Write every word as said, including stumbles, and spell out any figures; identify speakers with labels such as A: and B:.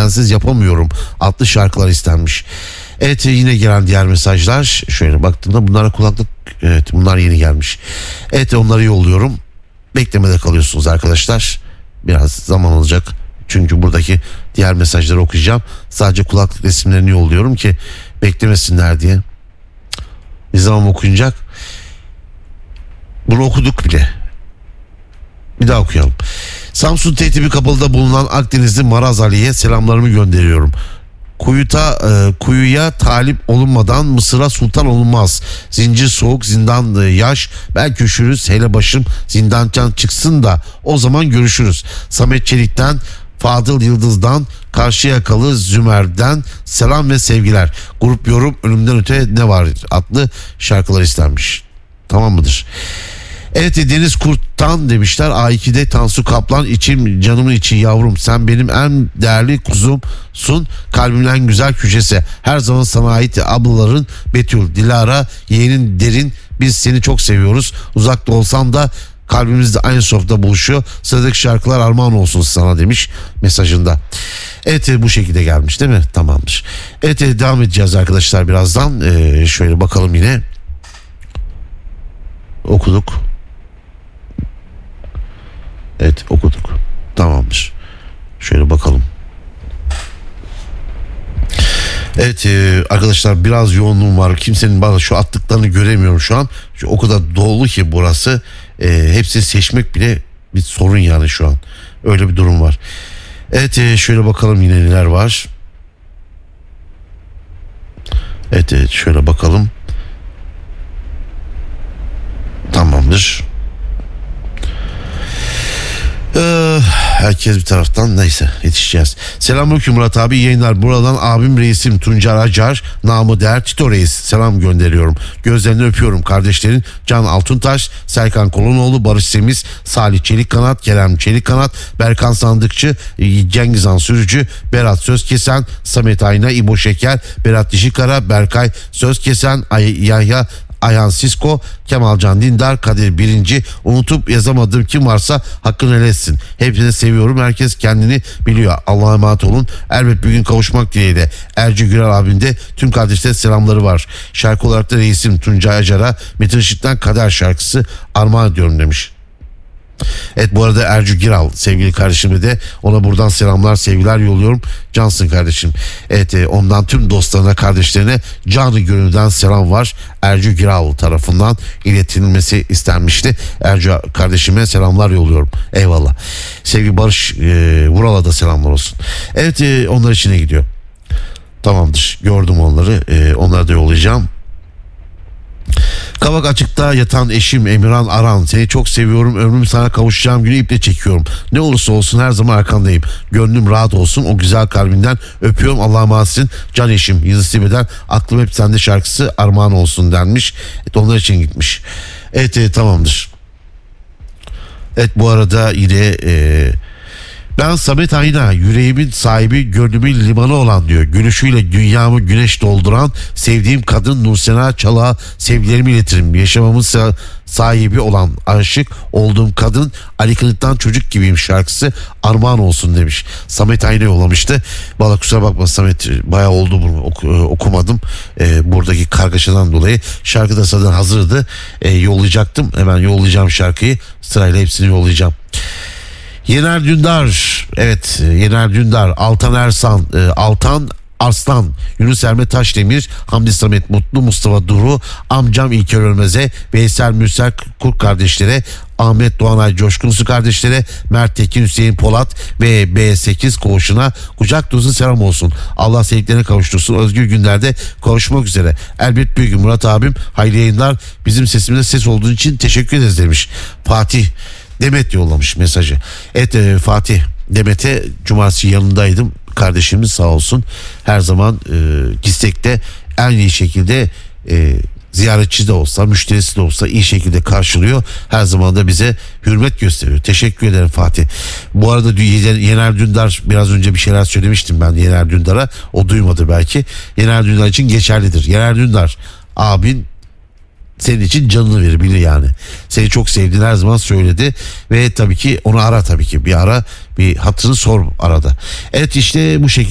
A: sensiz yapamıyorum adlı şarkılar istenmiş. Evet, yine gelen diğer mesajlar. Şöyle baktığımda bunlara kulaklık, evet bunlar yeni gelmiş. Evet, onları yolluyorum. Beklemede kalıyorsunuz arkadaşlar. Biraz zaman alacak. Çünkü buradaki diğer mesajları okuyacağım. Sadece kulaklık resimlerini yolluyorum ki beklemesinler diye. Bir zaman okunacak. Bunu okuduk bile. Bir daha okuyalım. Samsun Tehtibi Kapalı'da bulunan Akdenizli Maraz Ali'ye selamlarımı gönderiyorum. Kuyuta, e, kuyuya talip olunmadan Mısır'a sultan olunmaz. Zincir soğuk, zindan e, yaş. Belki üşürüz, hele başım zindandan çıksın da o zaman görüşürüz. Samet Çelik'ten, Fadıl Yıldız'dan, Karşıyakalı Zümer'den selam ve sevgiler. Grup yorum Ölümden Öte Ne Var adlı şarkılar istenmiş. Tamam mıdır? Evet, Deniz Kurt'tan demişler. A iki'de Tansu Kaplan, içim canımın içi yavrum, sen benim en değerli kuzumsun, kalbimin en güzel köşesi, her zaman sana ait ablaların Betül, Dilara, yeğenin Derin, biz seni çok seviyoruz, uzakta olsam da kalbimizde aynı sofrada buluşuyor, sıradaki şarkılar armağan olsun sana demiş mesajında. Evet, bu şekilde gelmiş değil mi? Tamamdır. Evet, devam edeceğiz arkadaşlar birazdan. Ee, şöyle bakalım, yine okuduk. Evet, okuduk. Tamamdır. Şöyle bakalım. Evet e, arkadaşlar, biraz yoğunluğum var. Kimsenin bana şu attıklarını göremiyorum şu an. Şu, o kadar dolu ki burası. E, hepsini seçmek bile bir sorun yani şu an. Öyle bir durum var. Evet e, şöyle bakalım yine neler var. Evet, evet şöyle bakalım. Tamamdır. Ee, herkes bir taraftan, neyse yetişeceğiz. Selamünaleyküm Murat abi, yayınlar. Buradan abim reisim Tuncer Acar, namı değer Tito Reis selam gönderiyorum. Gözlerinden öpüyorum kardeşlerin Can Altuntaş, Serkan Kolonoğlu, Barış Semiz, Salih Çelikkanat, Kerem Çelikkanat, Berkan Sandıkçı, Cengizhan Sürücü, Berat Sözkesen, Samet Ayna, İbo Şeker, Berat Dişikara, Berkay Sözkesen, Ay Yahya, Ayhan Sisko, Kemalcan Dindar, Kadir Birinci, unutup yazamadığım kim varsa hakkını helal etsin. Hepsini seviyorum. Herkes kendini biliyor. Allah'a emanet olun. Elbet bir gün kavuşmak dileğiyle. Erci Gürel abinde tüm kardeşlere selamları var. Şarkı olarak da reisim Tuncay Acar'a Metin Işık'tan Kader şarkısı armağan ediyorum demiş. Evet, bu arada Ercü Giral sevgili kardeşime de, ona buradan selamlar sevgiler yolluyorum. Cansın kardeşim. Evet, ondan tüm dostlarına, kardeşlerine canı gönülden selam var. Ercü Giral tarafından iletilmesi istenmişti. Ercü kardeşime selamlar yolluyorum. Eyvallah. Sevgili Barış e, Vural'a da selamlar olsun. Evet, e, onlar içine gidiyor. Tamamdır, gördüm onları. E, onları da yollayacağım. Kavak açıkta yatan eşim Emirhan Aran, seni çok seviyorum, ömrüm sana kavuşacağım günü iple çekiyorum, ne olursa olsun her zaman arkandayım, gönlüm rahat olsun, o güzel kalbinden öpüyorum, Allah'a emanetsin can eşim. Yıldız Tilbe'den Aklım Hep Sende şarkısı armağan olsun denmiş. Evet, onlar için gitmiş. Evet, evet tamamdır. Evet, bu arada yine e, ben Samet Ayna, yüreğimin sahibi, gönlümün limanı olan diyor. Gülüşüyle dünyamı güneş dolduran sevdiğim kadın Nursena Çalık'a sevgilerimi iletirim. Yaşamamın sahibi olan, aşık olduğum kadın Ali Kınık'tan Çocuk Gibiyim şarkısı armağan olsun demiş. Samet Ayna yollamıştı. Valla kusura bakma Samet, bayağı oldu bunu ok- okumadım. Ee, buradaki kargaşadan dolayı. Şarkı da zaten hazırdı. Ee, yollayacaktım. Hemen yollayacağım şarkıyı. Sırayla hepsini yollayacağım. Yener Dündar, evet Yener Dündar, Altan Ersan, e, Altan Arslan, Yunus Emre Taşdemir, Hamdi Samet Mutlu, Mustafa Duru, amcam İlker Ölmez'e, Veysel Mürsel Kurt kardeşlere, Ahmet Doğanay Coşkunsu kardeşlere, Mert Tekin, Hüseyin Polat ve B sekiz koğuşuna kucak dolusu selam olsun. Allah sevdiklerine kavuştursun. Özgür günlerde kavuşmak üzere. Elbet bir gün Murat abim, hayırlı yayınlar. Bizim sesimizde ses olduğu için teşekkür ederiz demiş. Fatih Demet yollamış mesajı. Evet e, Fatih Demet'e cumartesi yanındaydım. Kardeşimiz sağ olsun. Her zaman e, Gistek'te en iyi şekilde e, ziyaretçi de olsa, müşterisi de olsa iyi şekilde karşılıyor. Her zaman da bize hürmet gösteriyor. Teşekkür ederim Fatih. Bu arada Yener Dündar, biraz önce bir şeyler söylemiştim ben Yener Dündar'a. O duymadı belki. Yener Dündar için geçerlidir. Yener Dündar abin senin için canını verir, bilir yani. Seni çok sevdiğini her zaman söyledi. Ve tabii ki onu ara, tabii ki bir ara, bir hatırını sor arada. Evet, işte bu şekilde.